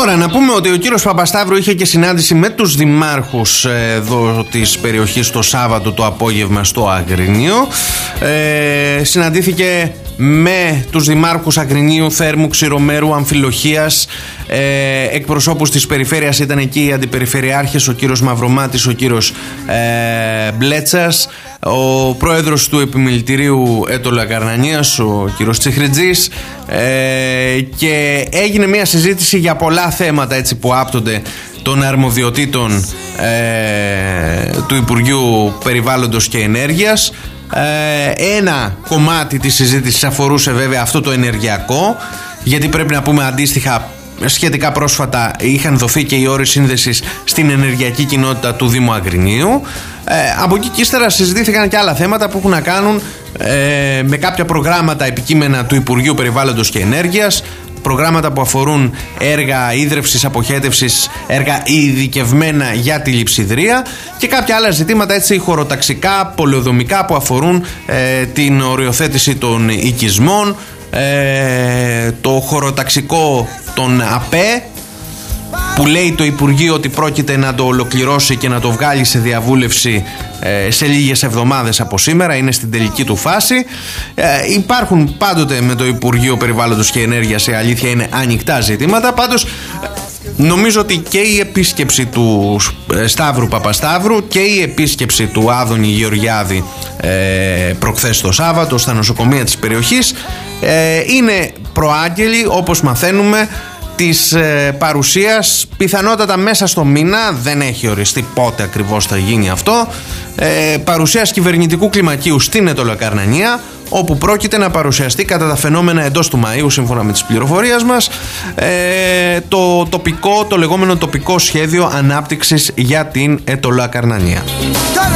Τώρα να πούμε ότι ο κύριος Παπασταύρου είχε και συνάντηση με τους δημάρχους εδώ της περιοχής το Σάββατο το απόγευμα στο Αγρινίο. Συναντήθηκε με τους δημάρχους Αγρινίου, Θέρμου, Ξηρομέρου, Αμφιλοχίας, εκπροσώπους της περιφέρειας. Ήταν εκεί οι αντιπεριφερειάρχες, ο κύριος Μαυρομάτης, ο κύριος Μπλέτσας, ο πρόεδρος του επιμελητηρίου Έτωλου Καρνανίας, ο κύριος Τσιχριτζής, και έγινε μια συζήτηση για πολλά θέματα έτσι που άπτονται των αρμοδιοτήτων του Υπουργείου Περιβάλλοντος και Ενέργειας. Ένα κομμάτι της συζήτησης αφορούσε βέβαια αυτό το ενεργειακό, γιατί πρέπει να πούμε αντίστοιχα σχετικά πρόσφατα είχαν δοθεί και οι όροι σύνδεσης στην ενεργειακή κοινότητα του Δήμου Αγρινίου. Από εκεί και ύστερα συζητήθηκαν και άλλα θέματα που έχουν να κάνουν με κάποια προγράμματα επικείμενα του Υπουργείου Περιβάλλοντος και Ενέργειας, προγράμματα που αφορούν έργα ίδρευσης, αποχέτευσης, έργα ειδικευμένα για τη λειψιδρία και κάποια άλλα ζητήματα έτσι χωροταξικά, πολεοδομικά που αφορούν την οριοθέτηση των οικισμών, το χωροταξικό των ΑΠΕ, που λέει το Υπουργείο ότι πρόκειται να το ολοκληρώσει και να το βγάλει σε διαβούλευση σε λίγες εβδομάδες από σήμερα, είναι στην τελική του φάση. Υπάρχουν πάντοτε με το Υπουργείο Περιβάλλοντος και Ενέργειας, η αλήθεια είναι, ανοιχτά ζητήματα. Πάντως νομίζω ότι και η επίσκεψη του Σταύρου Παπασταύρου και η επίσκεψη του Άδωνη Γεωργιάδη προχθές το Σάββατο στα νοσοκομεία της περιοχής είναι προάγγελοι, όπως μαθαίνουμε, της παρουσίας πιθανότατα μέσα στο μήνα, δεν έχει οριστεί πότε ακριβώς θα γίνει αυτό, παρουσίας κυβερνητικού κλιμακίου στην Ετωλοκαρνανία, όπου πρόκειται να παρουσιαστεί κατά τα φαινόμενα εντός του Μαΐου, σύμφωνα με τις πληροφορίες μας, το λεγόμενο τοπικό σχέδιο ανάπτυξης για την Ετωλοκαρνανία.